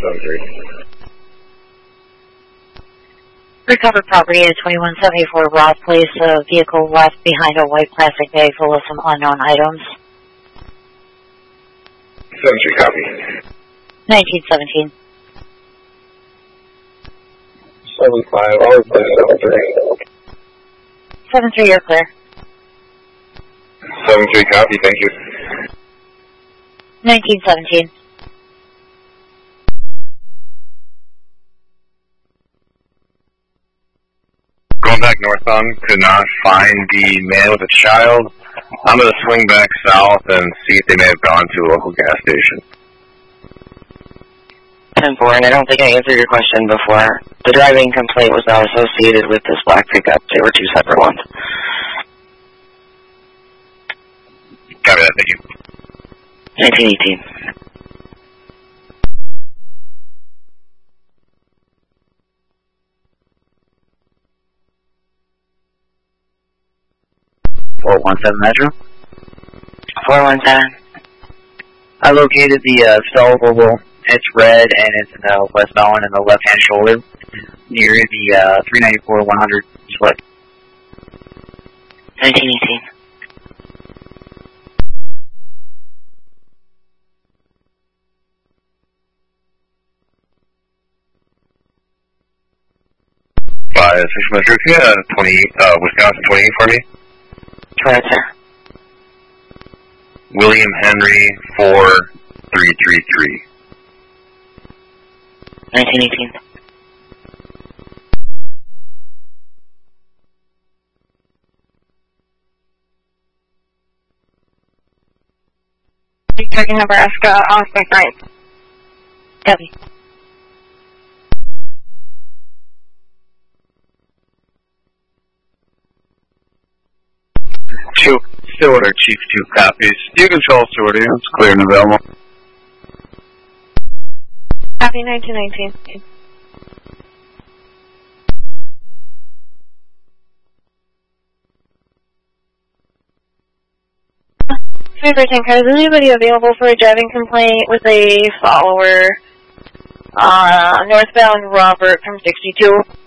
7-3. Recovered property at 2174 Roth Place. A vehicle left behind a white plastic bag full of some unknown items. 7-3, copy. 1917. 7-5, I'll replace 7-3. 7-3, you're clear. 7-3, copy, thank you. 1917. Going back northbound, could not find the man with a child. I'm going to swing back south and see if they may have gone to a local gas station. 10-4, and I don't think I answered your question before. The driving complaint was not associated with this black pickup. They were two separate ones. Copy that, thank you. 1918. Metro. 417. I located the stall oval. It's red and it's in the westbound in the left-hand shoulder near the 394-100 split. 1918. By 6 Metro, can you have Wisconsin 28 for me? Correct, sir. William Henry 4333. 1918. Checking Nebraska, Austin, right. Copy. Stillwater, Chief 2 copies. You control Stillwater, it's clear and available. Copy 1919. Super 10 cars, is anybody available for a driving complaint with a follower northbound Robert from 62?